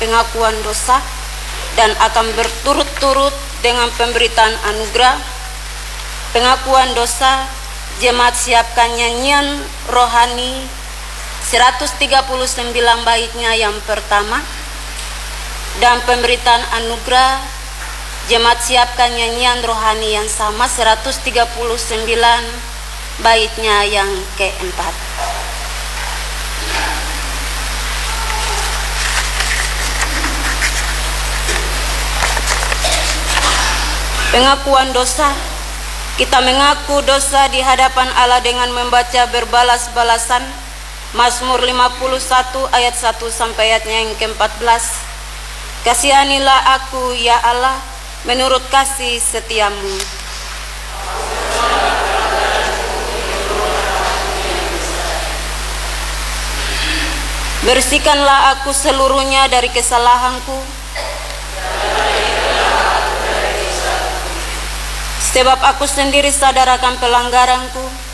pengakuan dosa dan akan berturut-turut dengan pemberitaan anugerah. Pengakuan dosa, jemaat siapkan nyanyian rohani 139 baitnya yang pertama, dan pemberitaan anugerah, jemaat siapkan nyanyian rohani yang sama 139 baitnya yang keempat. Pengakuan dosa. Kita mengaku dosa di hadapan Allah dengan membaca berbalas-balasan Mazmur 51 ayat 1 sampai ayatnya yang ke-14. Kasihanilah aku ya Allah menurut kasih setiamu. Bersihkanlah aku seluruhnya dari kesalahanku, sebab aku sendiri sadar akan pelanggaranku.